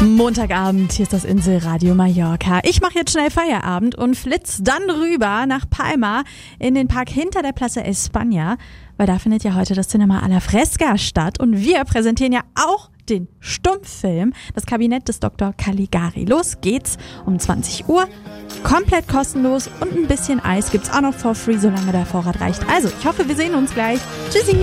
Montagabend, hier ist das Inselradio Mallorca. Ich mache jetzt schnell Feierabend und flitz dann rüber nach Palma in den Park hinter der Plaza España, weil da findet ja heute das Cinema a la Fresca statt und wir präsentieren ja auch den Stummfilm Das Kabinett des Dr. Caligari. Los geht's um 20 Uhr, komplett kostenlos und ein bisschen Eis gibt's auch noch for free, solange der Vorrat reicht. Also, ich hoffe, wir sehen uns gleich. Tschüssi!